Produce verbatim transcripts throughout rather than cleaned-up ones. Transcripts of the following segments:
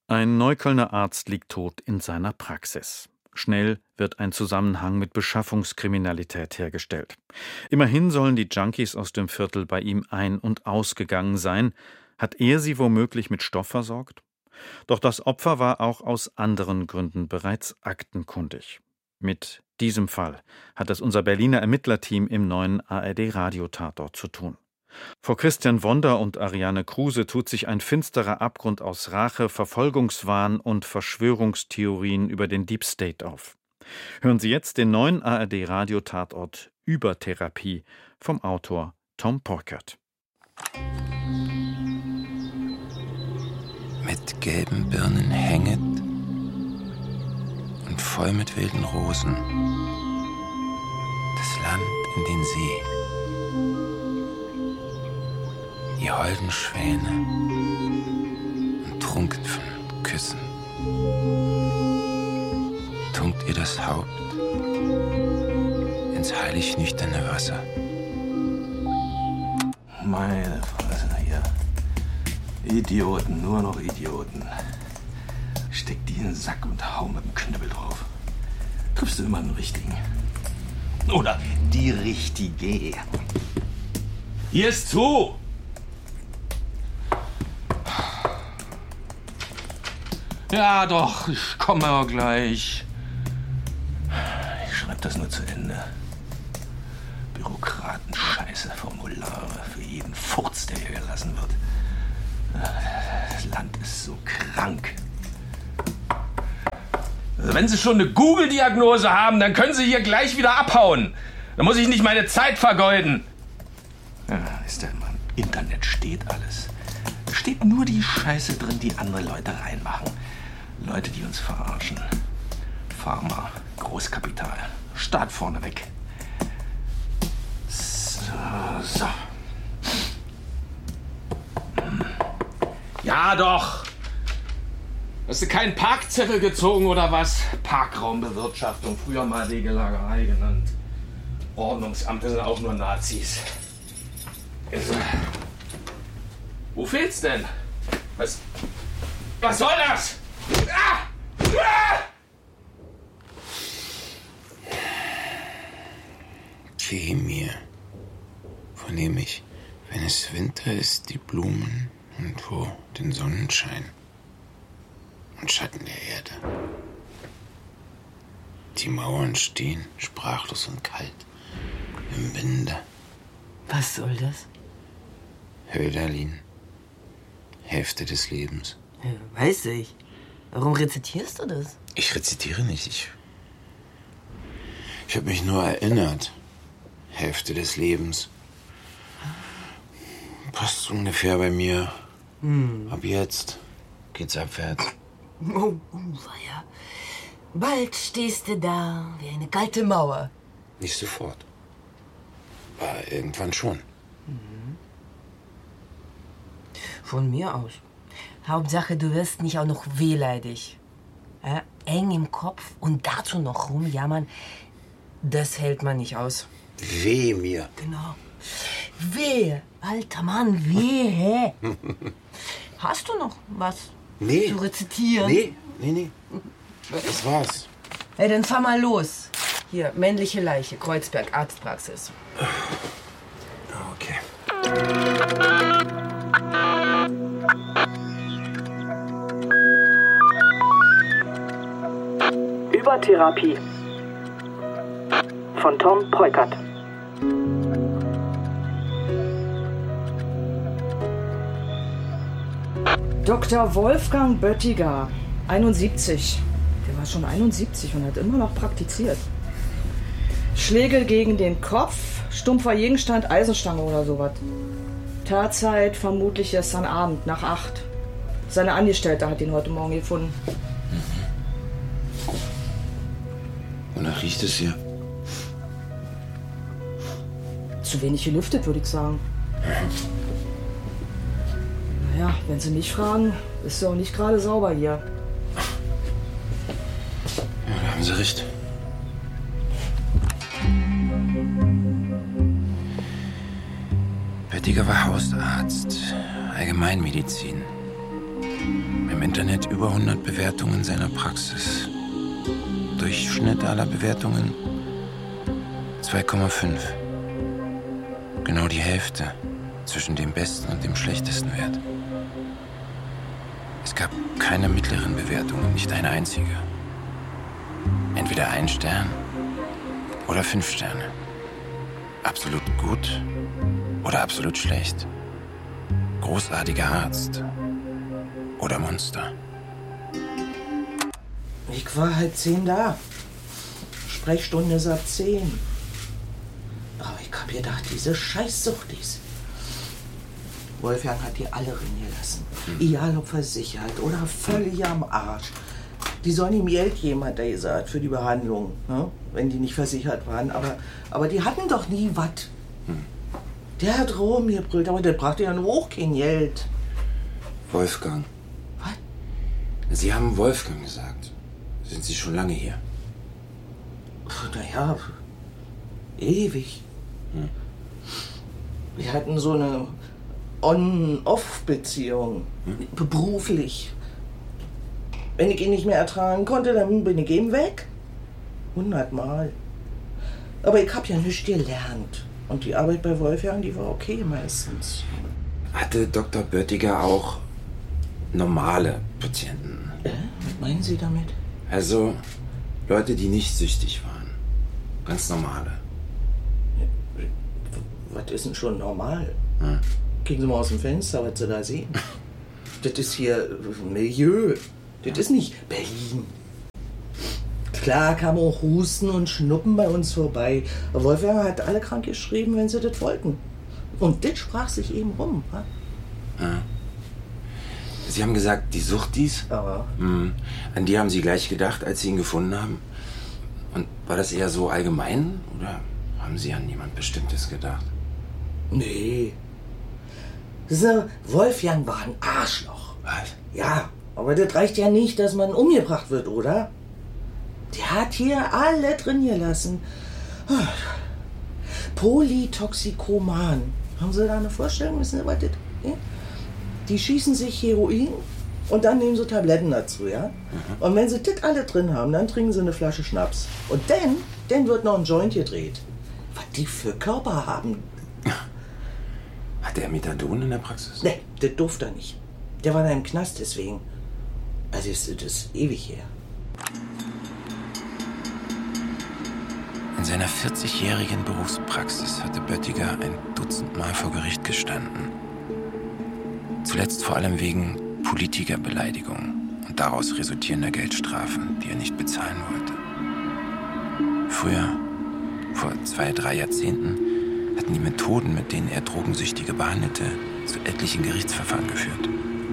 Ein Neuköllner Arzt liegt tot in seiner Praxis. Schnell wird ein Zusammenhang mit Beschaffungskriminalität hergestellt. Immerhin sollen die Junkies aus dem Viertel bei ihm ein- und ausgegangen sein. Hat er sie womöglich mit Stoff versorgt? Doch das Opfer war auch aus anderen Gründen bereits aktenkundig. Mit diesem Fall hat es unser Berliner Ermittlerteam im neuen A R D-Radiotatort zu tun. Vor Christian Wonder und Ariane Kruse tut sich ein finsterer Abgrund aus Rache, Verfolgungswahn und Verschwörungstheorien über den Deep State auf. Hören Sie jetzt den neuen A R D-Radiotatort Übertherapie vom Autor Tom Peukert. Mit gelben Birnen hängend und voll mit wilden Rosen. Das Land in den See. Die holden Schwäne und trunken von Küssen. Tunkt ihr das Haupt ins heilig nüchterne Wasser. Meine Fresse hier. Idioten, nur noch Idioten. Steck die in den Sack und hau mit dem Knüppel drauf. Triffst du immer den Richtigen. Oder die Richtige. Hier ist zu! Ja doch, ich komme aber gleich. Ich schreibe das nur zu Ende. Bürokraten-Scheiße, Formulare für jeden Furz, der hier gelassen wird. Das Land ist so krank. Wenn Sie schon eine Google-Diagnose haben, dann können Sie hier gleich wieder abhauen. Dann muss ich nicht meine Zeit vergeuden. Ja, ist ja immer im Internet steht alles. Da steht nur die Scheiße drin, die andere Leute reinmachen. Leute, die uns verarschen. Pharma, Großkapital, Staat vorneweg. So, so. Hm. Ja doch. Hast du keinen Parkzettel gezogen oder was? Parkraumbewirtschaftung, früher mal Wegelagerei genannt. Ordnungsamt, das sind auch nur Nazis. Also, wo fehlt's denn? Was, was soll das? Ah! Ah! Geh mir, von dem ich, wenn es Winter ist, die Blumen und wo den Sonnenschein und Schatten der Erde. Die Mauern stehen sprachlos und kalt im Winde. Was soll das? Hölderlin, Hälfte des Lebens. Ja, weiß ich. Warum rezitierst du das? Ich rezitiere nicht. Ich, ich habe mich nur erinnert. Hälfte des Lebens. Passt ungefähr bei mir. Hm. Ab jetzt geht's abwärts. Oh, oh, ja. Bald stehst du da wie eine kalte Mauer. Nicht sofort. Aber irgendwann schon. Mhm. Von mir aus. Hauptsache, du wirst nicht auch noch wehleidig. Ja, eng im Kopf und dazu noch rumjammern, das hält man nicht aus. Weh mir. Genau. Wehe, alter Mann, wehe. Hast du noch was nee. zu rezitieren? Nee, nee, nee. Das war's. Hey, dann fahr mal los. Hier, männliche Leiche, Kreuzberg, Arztpraxis. Okay. Übertherapie von Tom Peukert. Doktor Wolfgang Böttiger, einundsiebzig. Der war schon einundsiebzig und hat immer noch praktiziert. Schläge gegen den Kopf, stumpfer Gegenstand, Eisenstange oder sowas. Tatzeit vermutlich gestern Abend nach acht. Seine Angestellte hat ihn heute Morgen gefunden. Wonach riecht es hier? Zu wenig gelüftet, würde ich sagen. Naja, wenn Sie mich fragen, ist es auch nicht gerade sauber hier. Ja, da haben Sie recht. Böttiger war Hausarzt, Allgemeinmedizin. Im Internet über hundert Bewertungen seiner Praxis. Durchschnitt aller Bewertungen zwei Komma fünf. Genau die Hälfte zwischen dem besten und dem schlechtesten Wert. Es gab keine mittleren Bewertungen, nicht eine einzige. Entweder ein Stern oder fünf Sterne. Absolut gut oder absolut schlecht. Großartiger Arzt oder Monster. Ich war halb zehn da. Sprechstunde ist ab zehn. Aber ich hab gedacht, diese Scheißsuchtis. Wolfgang hat die alle reingelassen. Hm. Egal ob versichert oder völlig am Arsch. Die sollen ihm Geld geben, hat er gesagt, für die Behandlung, ne? Wenn die nicht versichert waren. Aber, aber die hatten doch nie was. Hm. Der hat rumgebrüllt, aber der brachte ja nur auch kein Geld. Wolfgang. Was? Sie haben Wolfgang gesagt. Sind Sie schon lange hier? Naja, ewig. Hm. Wir hatten so eine On-Off-Beziehung. Hm? Beruflich. Wenn ich ihn nicht mehr ertragen konnte, dann bin ich eben weg. Hundertmal. Aber ich hab ja nichts gelernt. Und die Arbeit bei Wolfgang, die war okay meistens. Hatte Doktor Böttiger auch normale Patienten? Äh? Was meinen Sie damit? Also Leute, die nicht süchtig waren. Ganz normale. Was ist denn schon normal? Hm. Gehen Sie mal aus dem Fenster, was Sie da sehen. Das ist hier Milieu. Das ist nicht Berlin. Klar kam auch Husten und Schnuppen bei uns vorbei. Aber Wolfgang hat alle krank geschrieben, wenn sie das wollten. Und das sprach sich eben rum. Ha? Ja. Sie haben gesagt, die Suchtis? Ja. Mhm. An die haben Sie gleich gedacht, als Sie ihn gefunden haben? Und war das eher so allgemein? Oder haben Sie an jemand Bestimmtes gedacht? Nee. So, Wolfgang war ein Arschloch. Was? Ja, aber das reicht ja nicht, dass man umgebracht wird, oder? Der hat hier alle drin gelassen. Polytoxikoman. Haben Sie da eine Vorstellung? Wissen Sie, was das ist? Die schießen sich Heroin und dann nehmen sie Tabletten dazu, ja? Mhm. Und wenn sie das alle drin haben, dann trinken sie eine Flasche Schnaps. Und dann, dann wird noch ein Joint gedreht. Was die für Körper haben. Hat er Methadon in der Praxis? Nee, das durfte er nicht. Der war da im Knast deswegen. Also das ist, das ist ewig her. In seiner vierzigjährigen Berufspraxis hatte Böttiger ein Dutzend Mal vor Gericht gestanden. Zuletzt vor allem wegen Politikerbeleidigung und daraus resultierender Geldstrafen, die er nicht bezahlen wollte. Früher, vor zwei, drei Jahrzehnten, hatten die Methoden, mit denen er Drogensüchtige behandelte, zu etlichen Gerichtsverfahren geführt.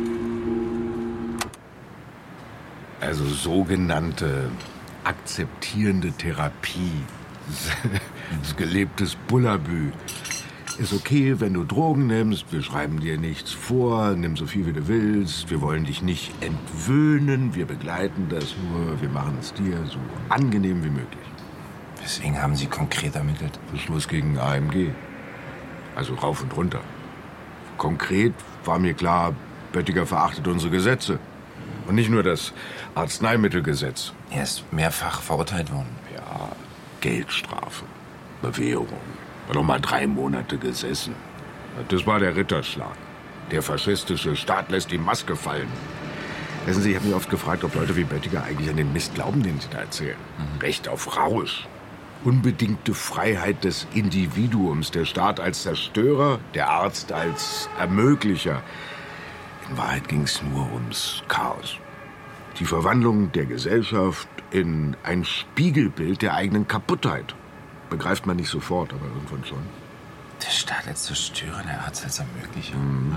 Also sogenannte akzeptierende Therapie, das gelebtes Bullabü. Ist okay, wenn du Drogen nimmst, wir schreiben dir nichts vor, nimm so viel wie du willst, wir wollen dich nicht entwöhnen, wir begleiten das nur, wir machen es dir so angenehm wie möglich. Weswegen haben Sie konkret ermittelt? Beschluss gegen A M G. Also rauf und runter. Konkret war mir klar, Böttiger verachtet unsere Gesetze. Und nicht nur das Arzneimittelgesetz. Er ist mehrfach verurteilt worden. Ja, Geldstrafe, Bewährung. War noch mal drei Monate gesessen. Das war der Ritterschlag. Der faschistische Staat lässt die Maske fallen. Wissen Sie, ich habe mich oft gefragt, ob Leute wie Böttiger eigentlich an den Mist glauben, den sie da erzählen. Mhm. Recht auf Rausch. Unbedingte Freiheit des Individuums. Der Staat als Zerstörer, der Arzt als Ermöglicher. In Wahrheit ging es nur ums Chaos. Die Verwandlung der Gesellschaft in ein Spiegelbild der eigenen Kaputtheit. Begreift man nicht sofort, aber irgendwann schon. Der Staat als Zerstörer, der Arzt als Ermöglicher. Mhm.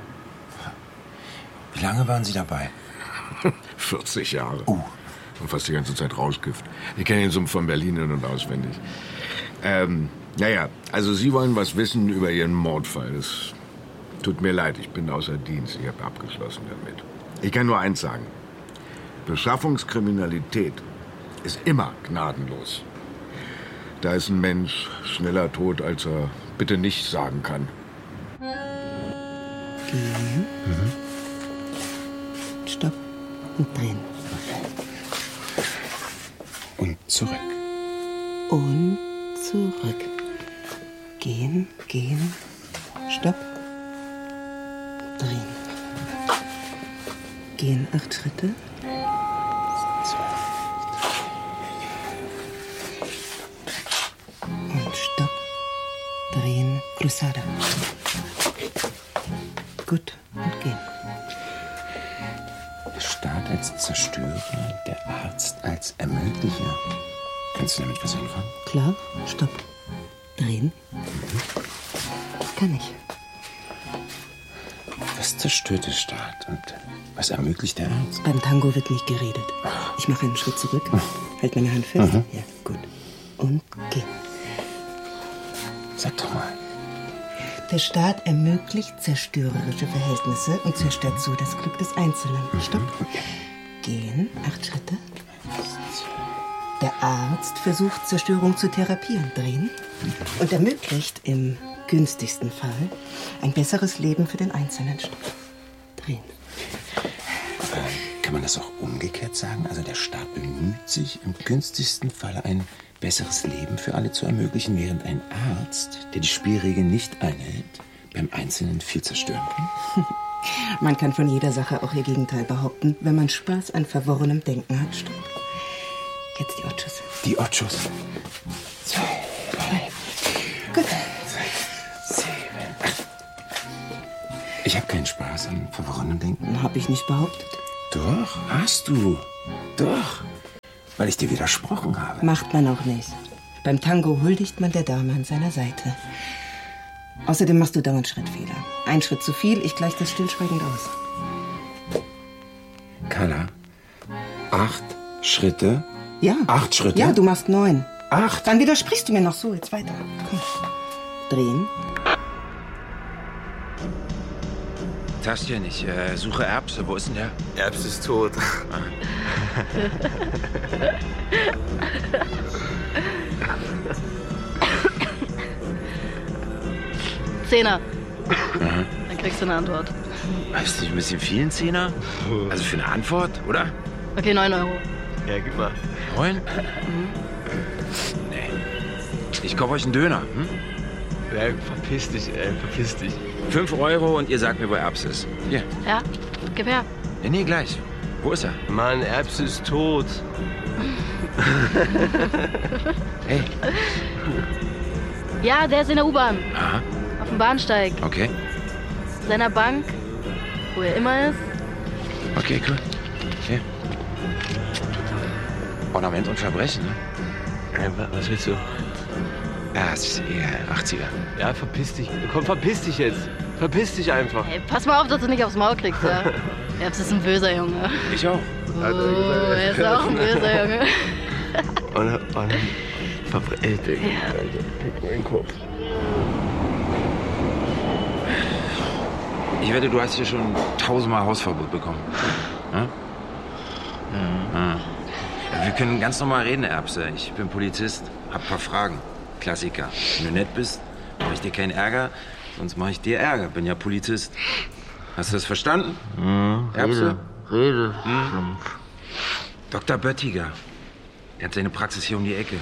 Wie lange waren Sie dabei? vierzig Jahre. Uh. Und fast die ganze Zeit Rauschgift. Ich kenne ihn so von Berlin in- und auswendig. Ähm, naja, also Sie wollen was wissen über Ihren Mordfall. Das tut mir leid, ich bin außer Dienst. Ich habe abgeschlossen damit. Ich kann nur eins sagen. Beschaffungskriminalität ist immer gnadenlos. Da ist ein Mensch schneller tot, als er bitte nicht sagen kann. Mhm. und drehen. Und zurück. Und zurück. Gehen, gehen. Stopp. Drehen. Gehen acht Schritte. Und stopp. Drehen. Cruzada. Gut. Und gehen. Der Staat als Zerstörer, der Arzt als Ermöglicher. Kannst du damit was anfangen? Klar. Stopp. Drehen. Kann ich. Was zerstört der Staat und was ermöglicht der Arzt? Beim Tango wird nicht geredet. Ich mache einen Schritt zurück. Halt meine Hand fest. Mhm. Ja, gut. Und geh. Sag doch mal. Der Staat ermöglicht zerstörerische Verhältnisse und zerstört so das Glück des Einzelnen. Stopp. Gehen. Acht Schritte. Der Arzt versucht, Zerstörung zu therapieren. Drehen. Und ermöglicht im günstigsten Fall ein besseres Leben für den Einzelnen. Stopp. Drehen. Äh, kann man das auch umgekehrt sagen? Also der Staat bemüht sich, im günstigsten Fall ein besseres Leben für alle zu ermöglichen, während ein Arzt, der die Spielregeln nicht einhält, beim Einzelnen viel zerstören kann? Man kann von jeder Sache auch ihr Gegenteil behaupten, wenn man Spaß an verworrenem Denken hat. Stopp. Jetzt die Ochos. Die Ochos. Zwei, drei, Gut. sechs, sieben, acht. Ich habe keinen Spaß an verworrenem Denken. Hab ich nicht behauptet. Doch, hast du. Doch. Weil ich dir widersprochen habe. Macht man auch nicht. Beim Tango huldigt man der Dame an seiner Seite. Außerdem machst du dauernd Schrittfehler. Ein Schritt zu viel, ich gleiche das stillschweigend aus. Carla, acht Schritte? Ja. Acht Schritte? Ja, du machst neun. Acht? Dann widersprichst du mir noch so. Jetzt weiter. Komm. Drehen. Tastchen, ich äh, suche Erbse. Wo ist denn der? Erbse ist tot. Zehner. Mhm. Dann kriegst du eine Antwort. Weißt du, ein bisschen vielen Zehner? Also für eine Antwort, oder? Okay, neun Euro. Ja, gib mal. Neun? Mhm. Nee. Ich kaufe euch einen Döner. Hm? Ja, verpiss dich, ey, verpiss dich. Fünf Euro und ihr sagt mir, wo Erbse ist. Hier. Ja, gib her. Ja, nee, gleich. Wo ist er? Mann, Erbse ist tot. Hey. Ja, der ist in der U-Bahn. Aha. Auf dem Bahnsteig. Okay. Seiner Bank, wo er immer ist. Okay, cool. Hier. Ornament und Verbrechen, ne? Ey, was willst du? Ja, es ist eher achtziger. Ja, verpiss dich. Komm, verpiss dich jetzt. Verpiss dich einfach. Ey, pass mal auf, dass du nicht aufs Maul kriegst, ja? Erbs ist ein böser Junge. Ich auch. Oh, er ist auch ein böser Junge. Und, und verbrech dich. Ja. Pick meinen Kopf. Ich wette, du hast hier schon tausendmal Hausverbot bekommen. Ja? Ja. Wir können ganz normal reden, Erbse. Ich bin Polizist, hab ein paar Fragen. Klassiker. Wenn du nett bist, mache ich dir keinen Ärger, sonst mache ich dir Ärger. Bin ja Polizist. Hast du das verstanden? Mhm, Erbse? Rede, Rede. Hm? Doktor Böttiger. Der hat seine Praxis hier um die Ecke.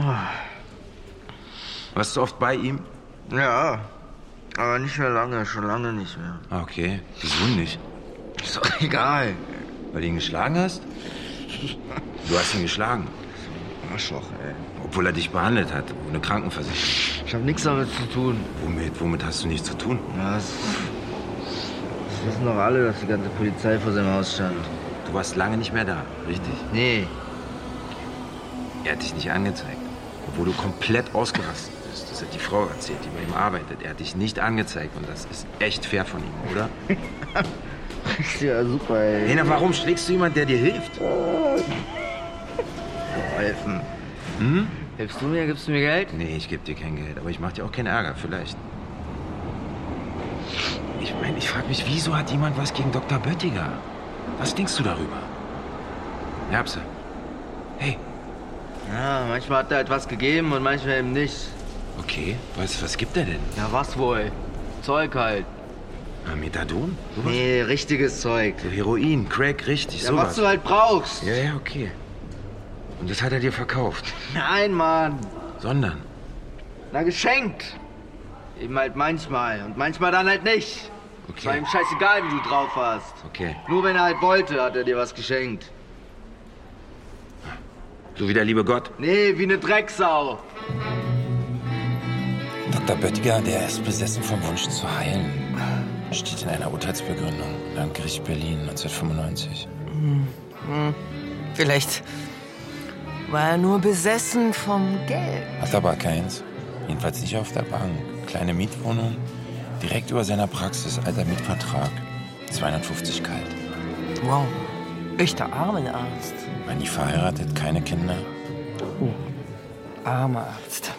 Warst du oft bei ihm? Ja, aber nicht mehr lange, schon lange nicht mehr. Okay. Wieso nicht? Ist doch egal. Weil du ihn geschlagen hast? Du hast ihn geschlagen. Arschloch, ey. Obwohl er dich behandelt hat, ohne Krankenversicherung. Ich hab nichts damit zu tun. Womit? Womit hast du nichts zu tun? Ja, das, das wissen doch alle, dass die ganze Polizei vor seinem Haus stand. Du warst lange nicht mehr da, richtig? Nee. Er hat dich nicht angezeigt, obwohl du komplett ausgerastet bist. Das hat die Frau erzählt, die bei ihm arbeitet. Er hat dich nicht angezeigt und das ist echt fair von ihm, oder? Ja, super, ey. Hey, na, warum schlägst du jemanden, der dir hilft? Helfen. Hm? Hilfst du mir? Gibst du mir Geld? Nee, ich geb dir kein Geld, aber ich mach dir auch keinen Ärger, vielleicht. Ich meine, ich frage mich, wieso hat jemand was gegen Doktor Böttiger? Was denkst du darüber? Erbse. Hey. Ja, manchmal hat er etwas gegeben und manchmal eben nicht. Okay, was, was gibt er denn? Ja, was wohl? Zeug halt. Ah, Methadon? Sowas? Nee, richtiges Zeug. So Heroin, Crack, richtig, ja, sowas. was du halt brauchst. Ja, ja, okay. Und das hat er dir verkauft? Nein, Mann. Sondern? Na, geschenkt. Eben halt manchmal. Und manchmal dann halt nicht. Okay. Es war ihm scheißegal, wie du drauf warst. Okay. Nur wenn er halt wollte, hat er dir was geschenkt. So wie der liebe Gott? Nee, wie eine Drecksau. Doktor Böttiger, der ist besessen vom Wunsch zu heilen. Steht in einer Urteilsbegründung. Landgericht Berlin, neunzehnhundertfünfundneunzig. Hm. Hm. Vielleicht war er nur besessen vom Geld. Hat aber keins. Jedenfalls nicht auf der Bank. Kleine Mietwohnung, direkt über seiner Praxis, alter Mietvertrag. zweihundertfünfzig kalt. Wow, echter Armenarzt. War nie verheiratet, keine Kinder. Oh, armer Arzt.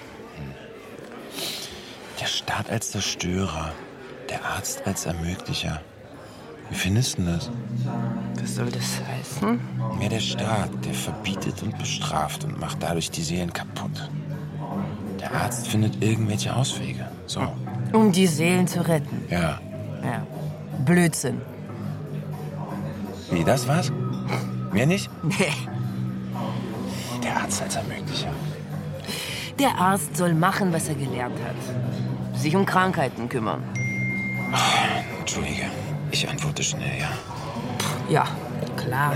Der Staat als Zerstörer, der Arzt als Ermöglicher. Wie findest du das? Was soll das heißen? Ja, der Staat, der verbietet und bestraft und macht dadurch die Seelen kaputt. Der Arzt findet irgendwelche Auswege. So. Um die Seelen zu retten. Ja. Ja. Blödsinn. Wie, das war's? Mehr nicht? Nee. Der Arzt als Ermöglicher. Der Arzt soll machen, was er gelernt hat. Sich um Krankheiten kümmern. Oh, Entschuldige, ich antworte schnell, ja. Ja, klar.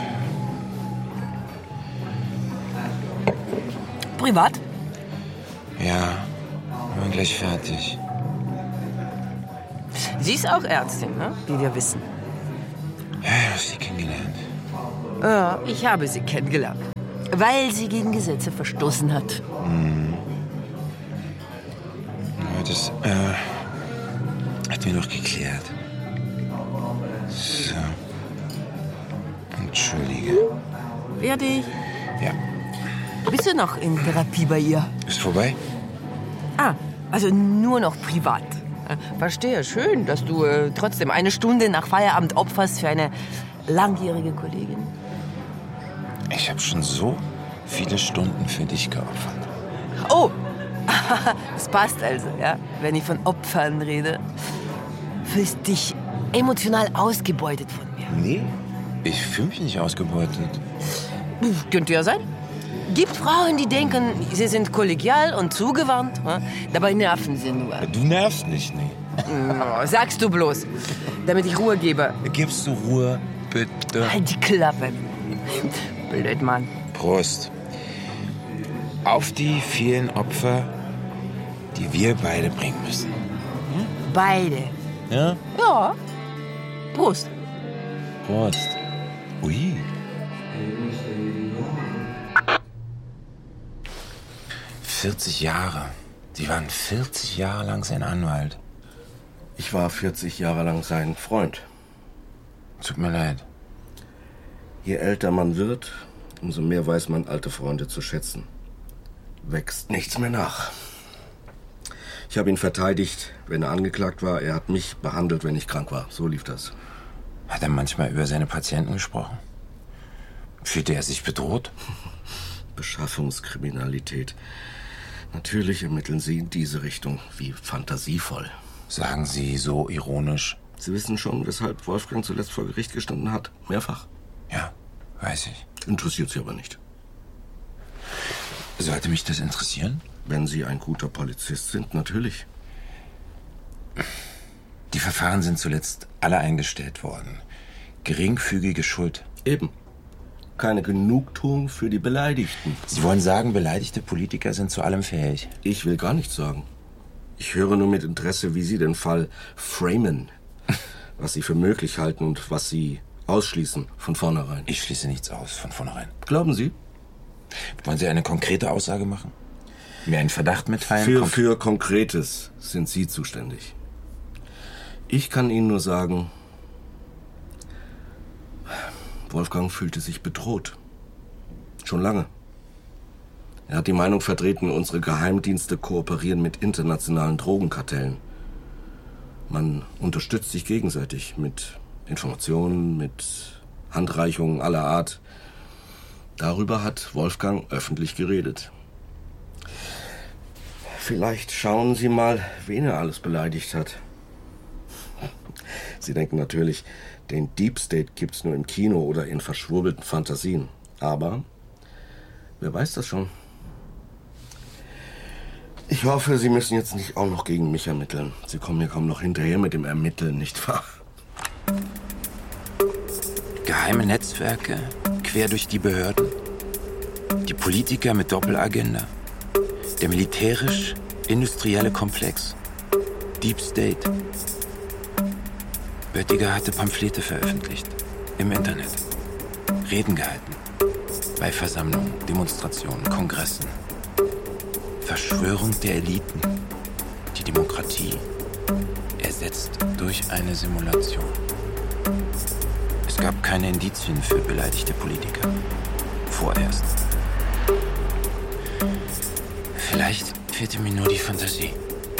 Privat? Ja, wir sind gleich fertig. Sie ist auch Ärztin, ne? Wie wir wissen. Ja, ich habe sie kennengelernt. Ja, ich habe sie kennengelernt. Weil sie gegen Gesetze verstoßen hat. Hm. Ja, das äh, hat mir noch geklärt. So. Entschuldige. Fertig? Ja. Bist du noch in Therapie bei ihr? Ist vorbei? Ah, also nur noch privat. Verstehe, schön, dass du äh, trotzdem eine Stunde nach Feierabend opferst für eine langjährige Kollegin. Ich habe schon so viele Stunden für dich geopfert. Oh, das passt also, ja, wenn ich von Opfern rede. Fühlst dich emotional ausgebeutet von mir? Nee, ich fühle mich nicht ausgebeutet. Könnte ja sein. Gibt Frauen, die denken, sie sind kollegial und zugewandt. Ja? Dabei nerven sie nur. Du nervst nicht, nee. Oh, sagst du bloß, damit ich Ruhe gebe. Gibst du Ruhe, bitte? Halt die Klappe. Blöd, Mann. Prost. Auf die vielen Opfer, die wir beide bringen müssen. Beide? Ja? Ja. Prost. Prost. Ui. vierzig Jahre. Sie waren vierzig Jahre lang sein Anwalt. Ich war vierzig Jahre lang sein Freund. Tut mir leid. Je älter man wird, umso mehr weiß man alte Freunde zu schätzen. Wächst nichts mehr nach. Ich habe ihn verteidigt, wenn er angeklagt war. Er hat mich behandelt, wenn ich krank war. So lief das. Hat er manchmal über seine Patienten gesprochen? Fühlte er sich bedroht? Beschaffungskriminalität. Natürlich ermitteln Sie in diese Richtung. Wie fantasievoll. Sagen Sie so ironisch. Sie wissen schon, weshalb Wolfgang zuletzt vor Gericht gestanden hat. Mehrfach. Ja, weiß ich. Interessiert Sie aber nicht. Sollte mich das interessieren? Wenn Sie ein guter Polizist sind, natürlich. Die Verfahren sind zuletzt alle eingestellt worden. Geringfügige Schuld. Eben. Keine Genugtuung für die Beleidigten. Sie wollen sagen, beleidigte Politiker sind zu allem fähig? Ich will gar nichts sagen. Ich höre nur mit Interesse, wie Sie den Fall framen. Was Sie für möglich halten und was Sie ausschließen von vornherein. Ich schließe nichts aus von vornherein. Glauben Sie? Wollen Sie eine konkrete Aussage machen? Mir einen Verdacht mitteilen? Für, Kon- für Konkretes sind Sie zuständig. Ich kann Ihnen nur sagen, Wolfgang fühlte sich bedroht. Schon lange. Er hat die Meinung vertreten, unsere Geheimdienste kooperieren mit internationalen Drogenkartellen. Man unterstützt sich gegenseitig mit Informationen, mit Handreichungen aller Art. Darüber hat Wolfgang öffentlich geredet. Vielleicht schauen Sie mal, wen er alles beleidigt hat. Sie denken natürlich, den Deep State gibt's nur im Kino oder in verschwurbelten Fantasien. Aber wer weiß das schon? Ich hoffe, Sie müssen jetzt nicht auch noch gegen mich ermitteln. Sie kommen mir kaum noch hinterher mit dem Ermitteln, nicht wahr? Geheime Netzwerke, quer durch die Behörden. Die Politiker mit Doppelagenda. Der militärisch-industrielle Komplex. Deep State. Böttiger hatte Pamphlete veröffentlicht. Im Internet. Reden gehalten. Bei Versammlungen, Demonstrationen, Kongressen. Verschwörung der Eliten. Die Demokratie. Ersetzt durch eine Simulation. Es gab keine Indizien für beleidigte Politiker. Vorerst. Vielleicht fehlte mir nur die Fantasie.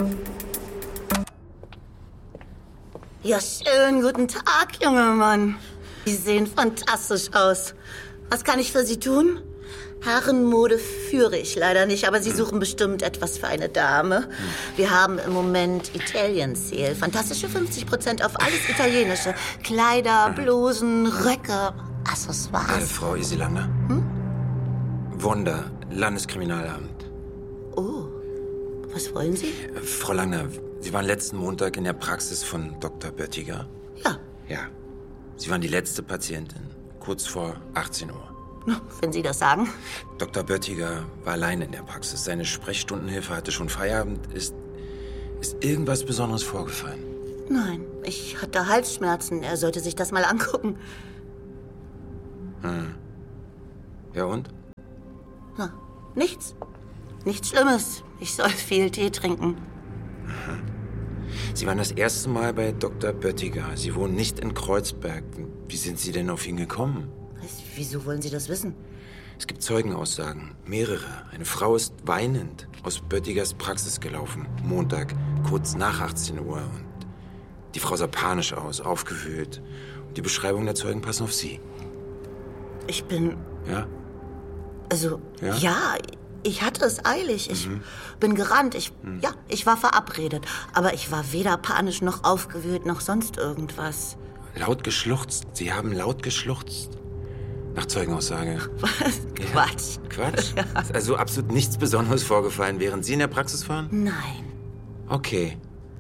Ja, schönen guten Tag, junger Mann. Sie sehen fantastisch aus. Was kann ich für Sie tun? Herrenmode führe ich leider nicht, aber Sie suchen bestimmt etwas für eine Dame. Wir haben im Moment Italian Sale. Fantastische fünfzig Prozent auf alles Italienische. Kleider, Blusen, Röcke, Accessoires. Äh, Frau Isilander? Hm? Wonder, Landeskriminalamt. Oh, was wollen Sie? Äh, Frau Langner, Sie waren letzten Montag in der Praxis von Doktor Böttiger? Ja. Ja. Sie waren die letzte Patientin, kurz vor achtzehn Uhr. Wenn Sie das sagen. Doktor Böttiger war allein in der Praxis. Seine Sprechstundenhilfe hatte schon Feierabend. Ist, ist irgendwas Besonderes vorgefallen? Nein, ich hatte Halsschmerzen. Er sollte sich das mal angucken. Hm. Ja und? Na, nichts. Nichts Schlimmes. Ich soll viel Tee trinken. Aha. Sie waren das erste Mal bei Doktor Böttiger. Sie wohnen nicht in Kreuzberg. Wie sind Sie denn auf ihn gekommen? Wieso wollen Sie das wissen? Es gibt Zeugenaussagen. Mehrere. Eine Frau ist weinend aus Böttigers Praxis gelaufen. Montag, kurz nach achtzehn Uhr. Und die Frau sah panisch aus, aufgewühlt. Und die Beschreibungen der Zeugen passen auf Sie. Ich bin... Ja? Also, ja, ja ich hatte es eilig. Ich mhm. bin gerannt. Ich, mhm. Ja, ich war verabredet. Aber ich war weder panisch noch aufgewühlt noch sonst irgendwas. Laut geschluchzt. Sie haben laut geschluchzt. Nach Zeugenaussage. Was? Quatsch. Ja, Quatsch? Ja. Ist also absolut nichts Besonderes vorgefallen, während Sie in der Praxis waren? Nein. Okay.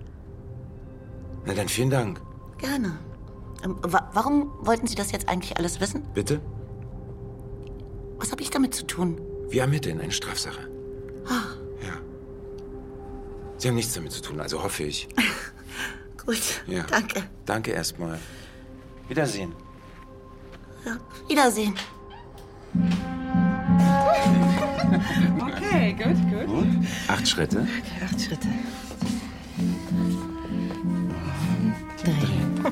Na dann vielen Dank. Gerne. Ähm, wa- warum wollten Sie das jetzt eigentlich alles wissen? Bitte? Was habe ich damit zu tun? Wir ermitteln eine Strafsache. Ah. Ja. Sie haben nichts damit zu tun, also hoffe ich. Gut, ja. Danke. Danke erstmal. Wiedersehen. Ja, Wiedersehen. Okay, gut, gut. Und? Acht Schritte. Okay, acht Schritte. Drei.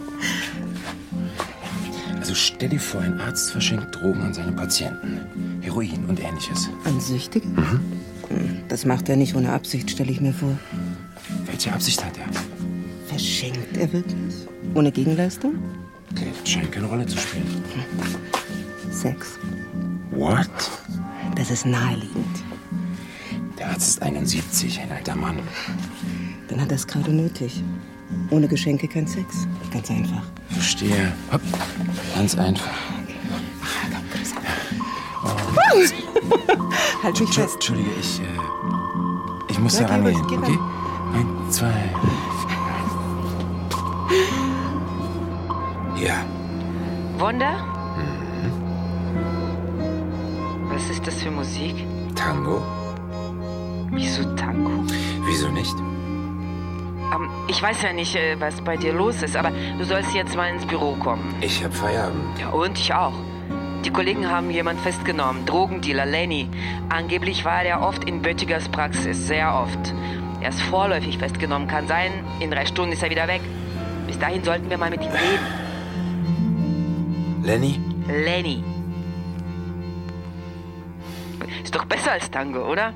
Also stell dir vor, ein Arzt verschenkt Drogen an seine Patienten. Heroin und Ähnliches. An Süchtige? Mhm. Das macht er nicht ohne Absicht, stelle ich mir vor. Welche Absicht hat er? Verschenkt er wirklich? Ohne Gegenleistung? Okay, das scheint keine Rolle zu spielen. Sex. What? Das ist naheliegend. Der Arzt ist einundsiebzig, ein alter Mann. Dann hat er es gerade nötig. Ohne Geschenke kein Sex. Ganz einfach. Verstehe. Hopp. Ganz einfach. Oh. Halt mich fest. Entschuldige, ich, äh, ich muss ja, da rangehen, okay? okay? Ein, zwei. Ja. Wunder? Mhm. Was ist das für Musik? Tango. Wieso Tango? Wieso nicht? Ähm, ich weiß ja nicht, äh, was bei dir los ist, aber du sollst jetzt mal ins Büro kommen. Ich hab Feierabend. Ja, und ich auch. Die Kollegen haben jemanden festgenommen, Drogendealer Lenny. Angeblich war er oft in Böttigers Praxis, sehr oft. Er ist vorläufig festgenommen, kann sein, in drei Stunden ist er wieder weg. Bis dahin sollten wir mal mit ihm reden. Lenny? Lenny. Ist doch besser als Tango, oder?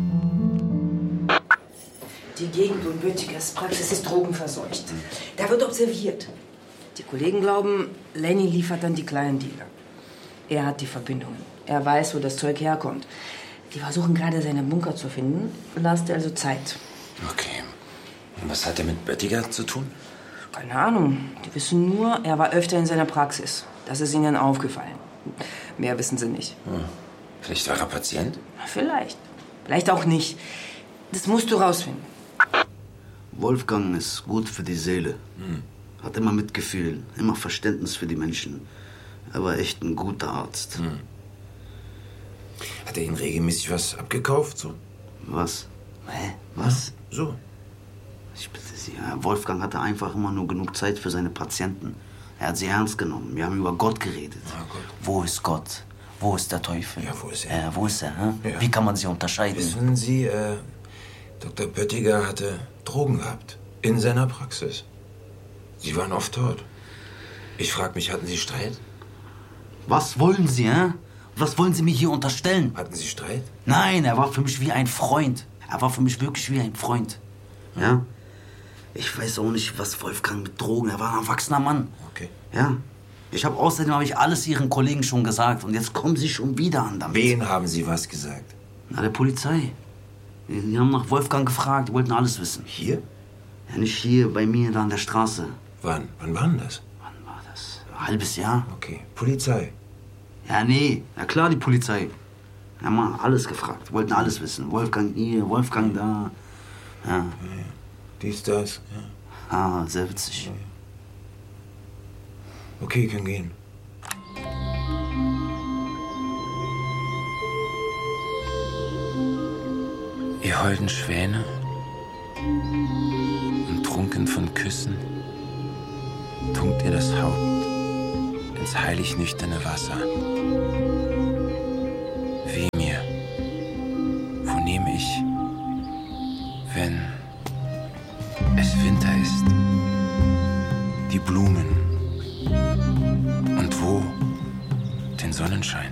Die Gegend um Böttigers Praxis ist drogenverseucht. Da wird observiert. Die Kollegen glauben, Lenny liefert dann die kleinen Dealer. Er hat die Verbindungen. Er weiß, wo das Zeug herkommt. Die versuchen gerade, seine Bunker zu finden. Lasst also Zeit. Okay. Und was hat er mit Böttiger zu tun? Keine Ahnung. Die wissen nur, er war öfter in seiner Praxis. Das ist ihnen aufgefallen. Mehr wissen sie nicht. Hm. Vielleicht war er Patient? Vielleicht. Vielleicht auch nicht. Das musst du rausfinden. Wolfgang ist gut für die Seele. Hm. Hat immer Mitgefühl, immer Verständnis für die Menschen. Er war echt ein guter Arzt. Hm. Hat er Ihnen regelmäßig was abgekauft? So? Was? Hä? Was? Ja, so. Ich bitte Sie, Wolfgang hatte einfach immer nur genug Zeit für seine Patienten. Er hat sie ernst genommen. Wir haben über Gott geredet. Ah, Gott. Wo ist Gott? Wo ist der Teufel? Ja, wo ist er? Äh, wo ist er? Hä? Ja. Wie kann man sie unterscheiden? Wissen Sie, äh, Doktor Böttiger hatte Drogen gehabt. In seiner Praxis. Sie waren oft tot. Ich frag mich, hatten Sie Streit? Was wollen Sie, hä? Was wollen Sie mir hier unterstellen? Hatten Sie Streit? Nein, er war für mich wie ein Freund. Er war für mich wirklich wie ein Freund. Ja? Ich weiß auch nicht, was Wolfgang mit Drogen... Er war ein erwachsener Mann. Okay. Ja? Ich habe außerdem habe ich alles Ihren Kollegen schon gesagt. Und jetzt kommen Sie schon wieder an damit. Wen haben Sie was gesagt? Na, der Polizei. Die, die haben nach Wolfgang gefragt, die wollten alles wissen. Hier? Ja, nicht hier, bei mir, da an der Straße. Wann? Wann war denn das? Wann war das? Ein halbes Jahr. Okay. Polizei? Ja, nee. Na klar, die Polizei. Die haben mal alles gefragt, wollten alles wissen. Wolfgang hier, Wolfgang da. Ja. Ja, dies, das. Ja. Ah, sehr witzig. Okay, können gehen. Ihr holden Schwäne und trunken von Küssen, tunkt ihr das Haupt ins heilig nüchterne Wasser. Weh mir, wo nehme ich, wenn es Winter ist, die Blumen und wo den Sonnenschein?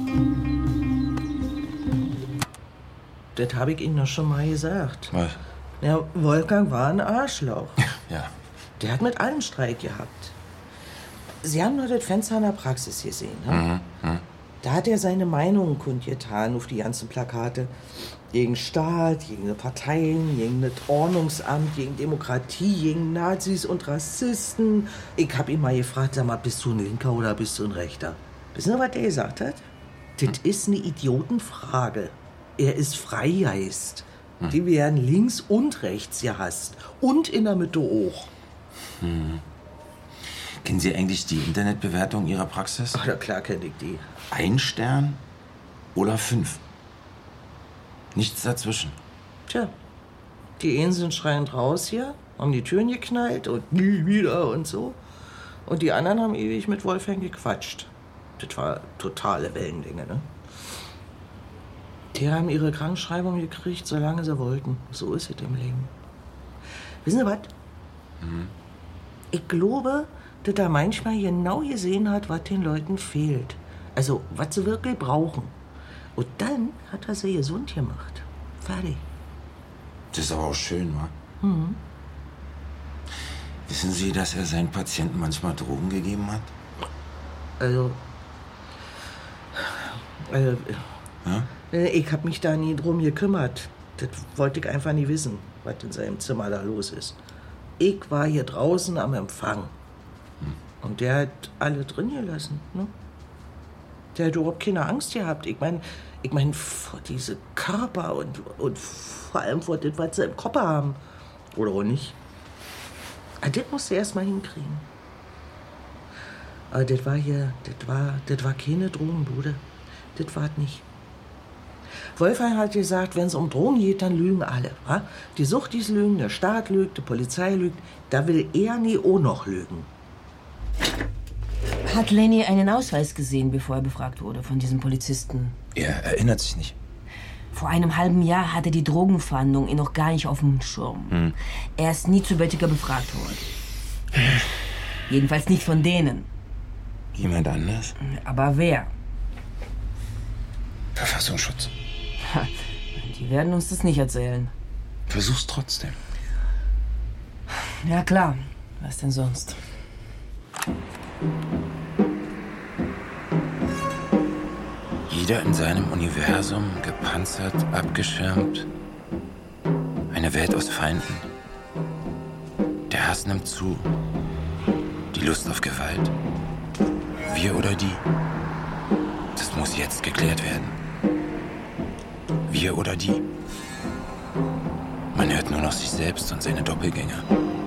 Das habe ich Ihnen doch schon mal gesagt. Was? Ja, Wolfgang war ein Arschloch. Ja. Der hat mit allen Streit gehabt. Sie haben nur das Fenster in der Praxis gesehen, ne? Mhm. Mhm. Da hat er seine Meinung kundgetan auf die ganzen Plakate. Gegen Staat, gegen die Parteien, gegen das Ordnungsamt, gegen Demokratie, gegen Nazis und Rassisten. Ich hab ihn mal gefragt, sag mal, bist du ein Linker oder bist du ein Rechter? Wissen Sie, was der gesagt hat? Das ist eine Idiotenfrage. Er ist Freigeist. Hm. Die werden links und rechts gehasst. Und in der Mitte auch. Hm. Kennen Sie eigentlich die Internetbewertung Ihrer Praxis? Ach, ja klar kenne ich die. Ein Stern oder fünf? Nichts dazwischen. Tja, die einen sind schreiend raus hier, haben die Türen geknallt und nie wieder und so. Und die anderen haben ewig mit Wolfgang gequatscht. Das war totale Wellenlänge, ne? Die haben ihre Krankschreibung gekriegt, solange sie wollten. So ist es im Leben. Wissen Sie was? Mhm. Ich glaube, dass er manchmal genau gesehen hat, was den Leuten fehlt. Also, was sie wirklich brauchen. Und dann hat er sie gesund gemacht. Fertig. Das ist aber auch schön, wa? Mhm. Wissen Sie, dass er seinen Patienten manchmal Drogen gegeben hat? Also, äh, Ja? ich hab mich da nie drum gekümmert. Das wollte ich einfach nie wissen, was in seinem Zimmer da los ist. Ich war hier draußen am Empfang. Und der hat alle drin gelassen, ne? Der hat überhaupt keine Angst gehabt. Ich meine, ich mein, vor diese Körper und, und vor allem vor dem, was sie im Kopf haben. Oder auch nicht. Aber das musst du erst mal hinkriegen. Aber das war hier, das war, das war keine Drogenbude. Das war nicht. Wolfgang hat gesagt, wenn es um Drogen geht, dann lügen alle. Wa? Die Suchtis lügen, der Staat lügt, die Polizei lügt. Da will er nie auch noch lügen. Hat Lenny einen Ausweis gesehen, bevor er befragt wurde von diesem Polizisten? Er erinnert sich nicht. Vor einem halben Jahr hatte die Drogenfahndung ihn noch gar nicht auf dem Schirm. Hm. Er ist nie zu Böttiger befragt worden. Jedenfalls nicht von denen. Jemand anders? Aber wer? Verfassungsschutz. Ha, die werden uns das nicht erzählen. Versuch's trotzdem. Ja klar, was denn sonst? Jeder in seinem Universum, gepanzert, abgeschirmt. Eine Welt aus Feinden. Der Der Hass nimmt zu. Die Lust auf Gewalt. Wir oder die? Das muss jetzt geklärt werden. Wir oder die? Man hört nur noch sich selbst und seine Doppelgänger.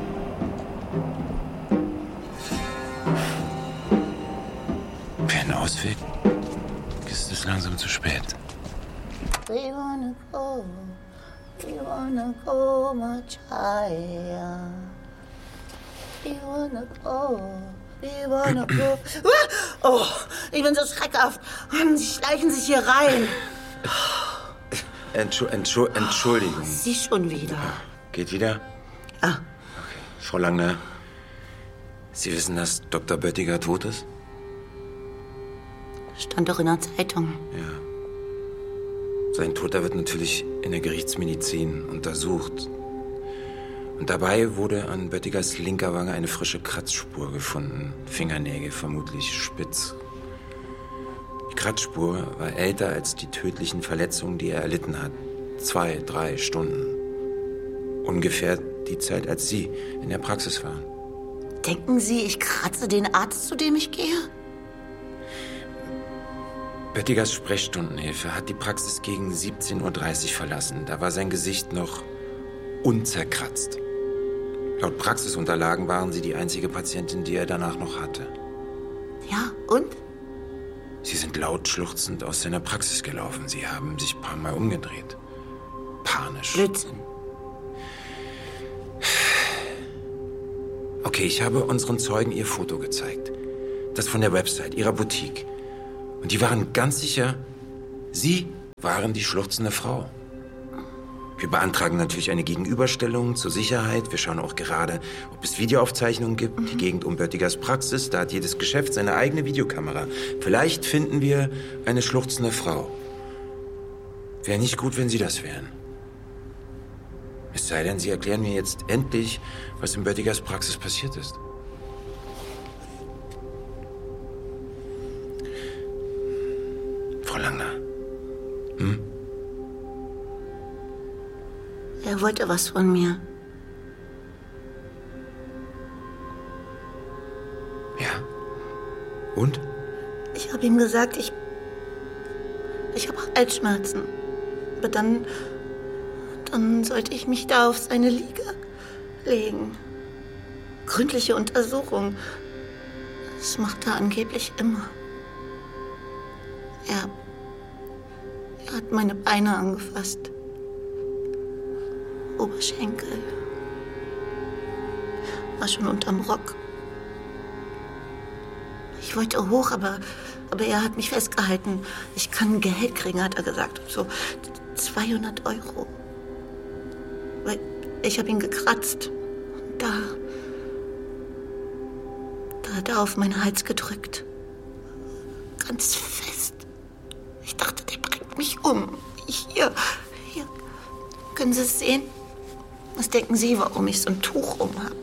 Für einen Ausweg ist es langsam zu spät. We wanna go, we wanna go much higher. We wanna go, we wanna go. Oh, ich bin so schreckhaft. Sie schleichen sich hier rein. Entschu Entschu Entschuldigung. Sie schon wieder. Geht wieder? Ah. Okay. Frau Langner, Sie wissen, dass Doktor Böttiger tot ist? Stand doch in der Zeitung. Ja. Sein Tod, da wird natürlich in der Gerichtsmedizin untersucht. Und dabei wurde an Böttigers linker Wange eine frische Kratzspur gefunden. Fingernägel, vermutlich spitz. Die Kratzspur war älter als die tödlichen Verletzungen, die er erlitten hat. Zwei, drei Stunden. Ungefähr die Zeit, als Sie in der Praxis waren. Denken Sie, ich kratze den Arzt, zu dem ich gehe? Böttigers Sprechstundenhilfe hat die Praxis gegen siebzehn Uhr dreißig verlassen. Da war sein Gesicht noch unzerkratzt. Laut Praxisunterlagen waren Sie die einzige Patientin, die er danach noch hatte. Ja, und? Sie sind laut schluchzend aus seiner Praxis gelaufen. Sie haben sich ein paar Mal umgedreht. Panisch. Blödsinn. Okay, ich habe unseren Zeugen Ihr Foto gezeigt. Das von der Website, Ihrer Boutique. Und die waren ganz sicher, Sie waren die schluchzende Frau. Wir beantragen natürlich eine Gegenüberstellung zur Sicherheit. Wir schauen auch gerade, ob es Videoaufzeichnungen gibt. Mhm. Die Gegend um Böttigers Praxis, da hat jedes Geschäft seine eigene Videokamera. Vielleicht finden wir eine schluchzende Frau. Wäre nicht gut, wenn Sie das wären. Es sei denn, Sie erklären mir jetzt endlich, was in Böttigers Praxis passiert ist. Frau Langner. Hm? Er wollte was von mir. Ja. Und? Ich habe ihm gesagt, ich... Ich habe Halsschmerzen. Aber dann... Dann sollte ich mich da auf seine Liege legen. Gründliche Untersuchung. Das macht er angeblich immer. Er... Er hat meine Beine angefasst. Oberschenkel. War schon unterm Rock. Ich wollte hoch, aber, aber er hat mich festgehalten. Ich kann Geld kriegen, hat er gesagt. So zweihundert Euro. Weil ich habe ihn gekratzt. Und da... Da hat er auf meinen Hals gedrückt. Ganz fest. Ich dachte, der bringt mich um. Hier, hier. Können Sie es sehen? Was denken Sie, warum ich so ein Tuch um habe?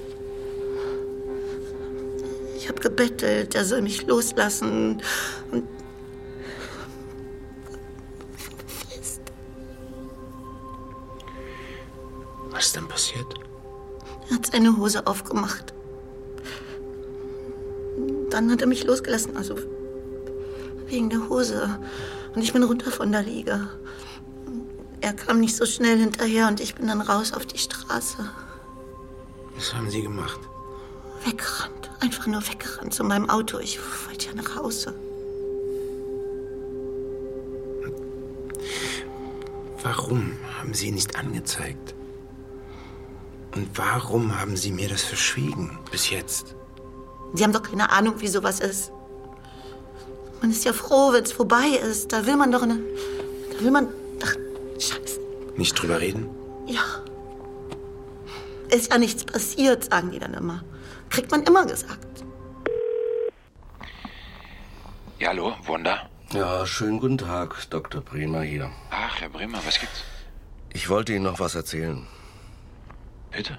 Ich habe gebettelt, er soll mich loslassen. Und fest. Was ist denn passiert? Er hat seine Hose aufgemacht. Dann hat er mich losgelassen, also wegen der Hose. Und ich bin runter von der Liege. Er kam nicht so schnell hinterher und ich bin dann raus auf die Straße. Was haben Sie gemacht? Weggerannt. Einfach nur weggerannt zu meinem Auto. Ich wollte ja nach Hause. Warum haben Sie ihn nicht angezeigt? Und warum haben Sie mir das verschwiegen bis jetzt? Sie haben doch keine Ahnung, wie sowas ist. Man ist ja froh, wenn es vorbei ist. Da will man doch eine... Da will man... Ach, Scheiße. Nicht drüber reden? Ja. Ist ja nichts passiert, sagen die dann immer. Kriegt man immer gesagt. Ja, hallo, Wanda? Ja, schönen guten Tag, Doktor Bremer hier. Ach, Herr Bremer, was gibt's? Ich wollte Ihnen noch was erzählen. Bitte?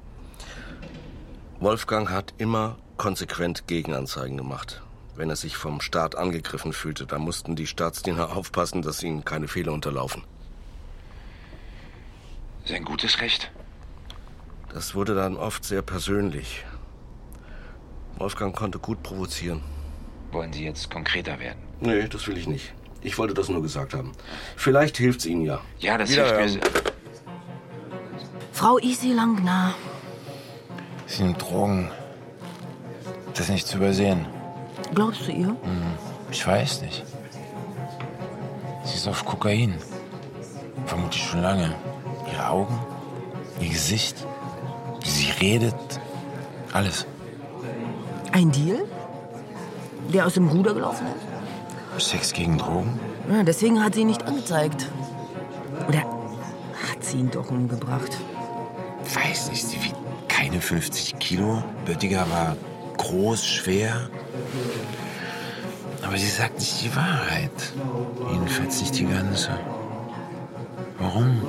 Wolfgang hat immer konsequent Gegenanzeigen gemacht. Wenn er sich vom Staat angegriffen fühlte, dann mussten die Staatsdiener aufpassen, dass ihnen keine Fehler unterlaufen. Sein gutes Recht. Das wurde dann oft sehr persönlich. Wolfgang konnte gut provozieren. Wollen Sie jetzt konkreter werden? Nee, das will ich nicht. Ich wollte das nur gesagt haben. Vielleicht hilft's Ihnen ja. Ja, das hilft mir sehr. Frau Isi Langner. Sie nimmt Drogen. Das ist nicht zu übersehen. Glaubst du ihr? Hm, ich weiß nicht. Sie ist auf Kokain. Vermutlich schon lange. Ihre Augen, ihr Gesicht, wie sie redet, alles. Ein Deal? Der aus dem Ruder gelaufen ist? Sex gegen Drogen? Ja, deswegen hat sie ihn nicht angezeigt. Oder hat sie ihn doch umgebracht? Weiß nicht, sie wiegt keine fünfzig Kilo. Böttiger war groß, schwer. Aber sie sagt nicht die Wahrheit. Jedenfalls nicht die ganze. Warum?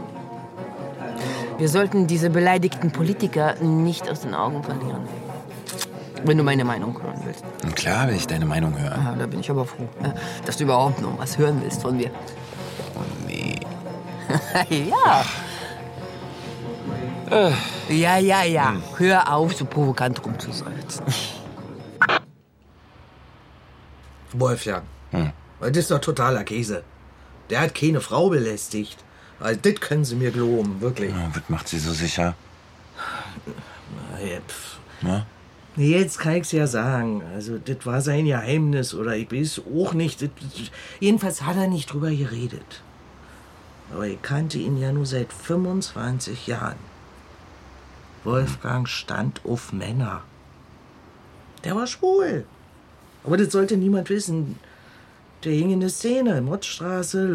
Wir sollten diese beleidigten Politiker nicht aus den Augen verlieren. Wenn du meine Meinung hören willst. Und klar will ich deine Meinung hören. Ah, da bin ich aber froh, dass du überhaupt noch was hören willst von mir. Oh nee. Ja. Äh. Ja, ja, ja. Hm. Hör auf, so provokant rumzuseufzen. Wolfgang, hm. das ist doch totaler Käse. Der hat keine Frau belästigt. Also, das können Sie mir glauben, wirklich. Ja, was macht Sie so sicher? Na, ja, pff. Na? Jetzt kann ich's ja sagen. Also, das war sein Geheimnis oder ich weiß auch nicht. Das, jedenfalls hat er nicht drüber geredet. Aber ich kannte ihn ja nur seit fünfundzwanzig Jahren. Wolfgang stand auf Männer. Der war schwul. Aber das sollte niemand wissen. Der hing in der Szene, Mottstraße,